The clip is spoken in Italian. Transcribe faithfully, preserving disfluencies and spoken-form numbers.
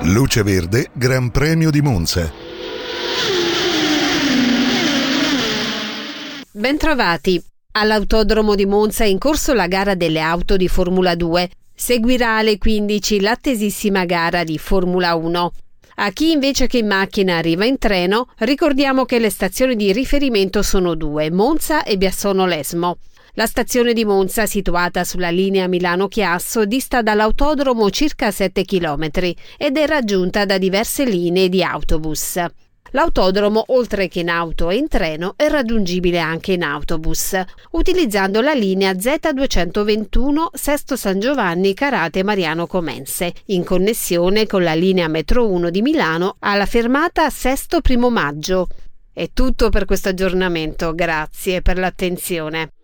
Luce Verde Gran Premio di Monza. Bentrovati. All'Autodromo di Monza è in corso la gara delle auto di Formula due. Seguirà alle quindici l'attesissima gara di Formula uno. A chi invece che in macchina arriva in treno, ricordiamo che le stazioni di riferimento sono due, Monza e Biassono Lesmo. La stazione di Monza, situata sulla linea Milano-Chiasso, dista dall'autodromo circa sette chilometri ed è raggiunta da diverse linee di autobus. L'autodromo, oltre che in auto e in treno, è raggiungibile anche in autobus, utilizzando la linea Z duecentoventuno Sesto San Giovanni Carate Mariano Comense, in connessione con la linea Metro uno di Milano alla fermata Sesto Primo Maggio. È tutto per questo aggiornamento, grazie per l'attenzione.